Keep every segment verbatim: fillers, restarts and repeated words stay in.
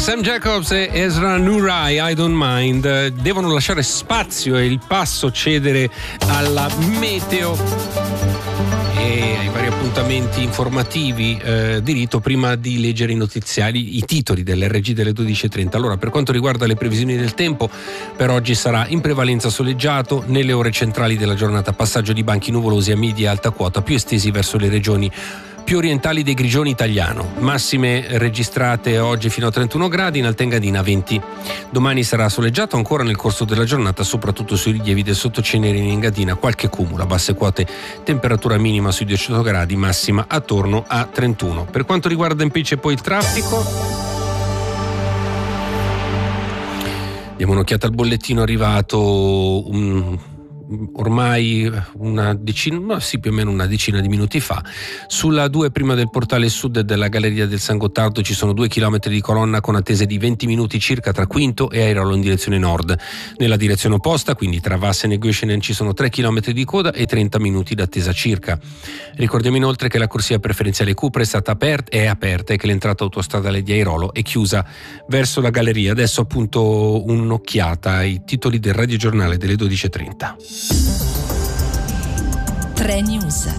Sam Jacobs e Ezra Nurai, I Don't Mind, devono lasciare spazio e il passo cedere alla meteo e ai vari appuntamenti informativi eh, di rito prima di leggere i notiziari, i titoli dell'R G delle dodici e trenta. Allora, per quanto riguarda le previsioni del tempo, per oggi sarà in prevalenza soleggiato, nelle ore centrali della giornata passaggio di banchi nuvolosi a media e alta quota più estesi verso le regioni più orientali dei Grigioni italiano, massime registrate oggi fino a trentuno gradi, in Alta Engadina venti. Domani sarà soleggiato ancora nel corso della giornata, soprattutto sui rilievi del sottocenere in Engadina, qualche cumulo, a basse quote temperatura minima sui diciotto gradi, massima attorno a trentuno. Per quanto riguarda invece poi il traffico, diamo un'occhiata al bollettino arrivato un ormai una decina, no, sì, più o meno una decina di minuti fa. Sulla due prima del portale sud della Galleria del San Gottardo ci sono due chilometri di colonna con attese di venti minuti circa tra Quinto e Airolo in direzione nord. Nella direzione opposta, quindi tra Vassen e Göschenen, ci sono tre chilometri di coda e trenta minuti d'attesa circa. Ricordiamo inoltre che la corsia preferenziale Cupra è stata aperta, è aperta e che l'entrata autostradale di Airolo è chiusa verso la galleria. Adesso appunto un'occhiata ai titoli del radiogiornale delle dodici e trenta. tre News.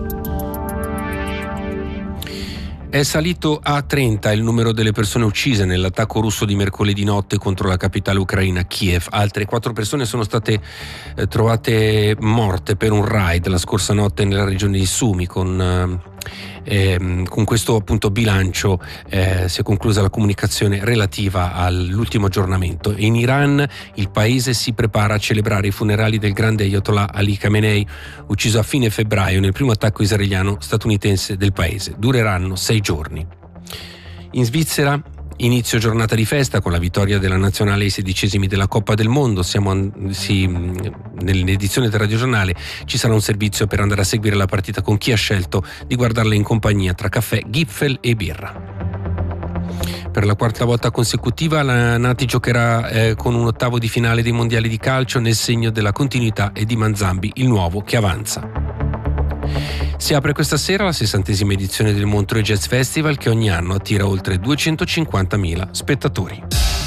È salito a trenta il numero delle persone uccise nell'attacco russo di mercoledì notte contro la capitale ucraina, Kiev. Altre quattro persone sono state eh, trovate morte per un raid la scorsa notte nella regione di Sumy. Con, eh, con questo appunto bilancio eh, si è conclusa la comunicazione relativa all'ultimo aggiornamento. In Iran il paese si prepara a celebrare i funerali del grande Ayatollah Ali Khamenei, ucciso a fine febbraio nel primo attacco israeliano statunitense del paese. Dureranno sei giorni. In Svizzera inizio giornata di festa con la vittoria della nazionale ai sedicesimi della Coppa del Mondo. Siamo sì, nell'edizione del radiogiornale ci sarà un servizio per andare a seguire la partita con chi ha scelto di guardarla in compagnia tra caffè, Gipfel e birra. Per la quarta volta consecutiva la Nati giocherà eh, con un ottavo di finale dei mondiali di calcio nel segno della continuità e di Manzambi, il nuovo che avanza. Si apre questa sera la sessantesima edizione del Montreux Jazz Festival, che ogni anno attira oltre duecentocinquantamila spettatori.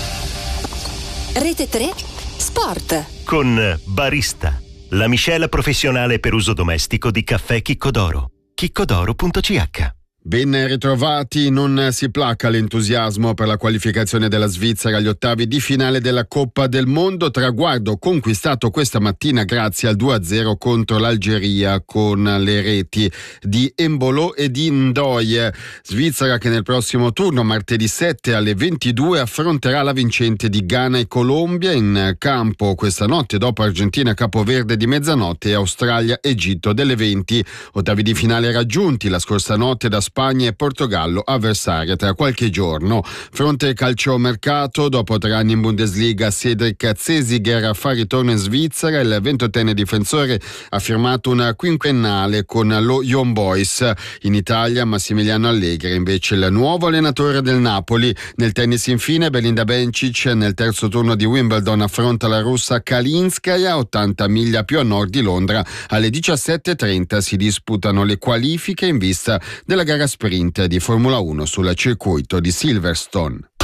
Rete tre Sport con Barista, la miscela professionale per uso domestico di caffè Chiccodoro. chiccodoro punto c h. Ben ritrovati, non si placa l'entusiasmo per la qualificazione della Svizzera agli ottavi di finale della Coppa del Mondo, traguardo conquistato questa mattina grazie al due a zero contro l'Algeria con le reti di Embolo e di Ndoye. Svizzera che nel prossimo turno, martedì sette alle ventidue, affronterà la vincente di Ghana e Colombia in campo questa notte dopo Argentina Capoverde di mezzanotte e Australia Egitto delle venti. Ottavi di finale raggiunti la scorsa notte da Spagna e Portogallo, avversaria tra qualche giorno. Fronte calciomercato, dopo tre anni in Bundesliga, Cedric Zesiger fa ritorno in Svizzera. Il ventottenne difensore ha firmato una quinquennale con lo Young Boys. In Italia Massimiliano Allegri invece il nuovo allenatore del Napoli. Nel tennis infine Belinda Bencic nel terzo turno di Wimbledon affronta la russa Kalinskaya, ottanta miglia più a nord di Londra. Alle diciassette e trenta si disputano le qualifiche in vista della gara sprint di Formula uno sul circuito di Silverstone.